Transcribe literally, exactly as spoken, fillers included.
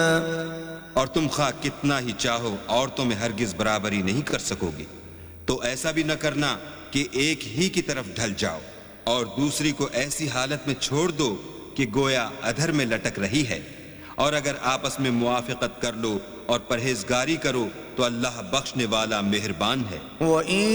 और तुम खा कितना ही चाहो औरतों में हरगिज बराबरी नहीं कर सकोगे। तो ऐसा भी न करना कि एक ही की तरफ ढल जाओ और दूसरी को ऐसी हालत में छोड़ दो कि गोया अधर में लटक रही है। और अगर आपस में मुआफ़क़त कर लो और परहेजगारी करो तो अल्लाह बख्शने वाला मेहरबान है।